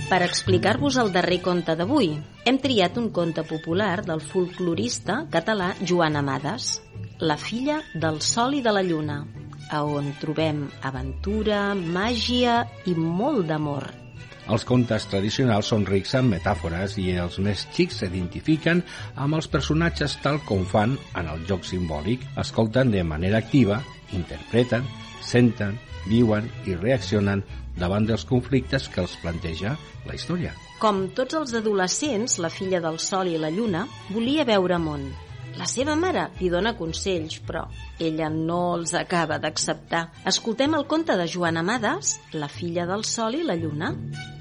Per explicar-vos el darrer conte d'avui, hem triat un conte popular del folclorista català Joan Amades, La filla del sol i de la lluna, a on trobem aventura, màgia i molt d'amor. Els contes tradicionals són rics en metàfores i els més xics s'identifiquen amb els personatges tal com fan en el joc simbòlic. Escolten de manera activa, interpreten, senten, viuen i reaccionen davant dels conflictes que els planteja la història. Com tots els adolescents, la filla del sol i la lluna volia veure món. La seva mare li dona consells, però ella no els acaba d'acceptar. Escoltem el conte de Joan Amades, La filla del sol i la lluna.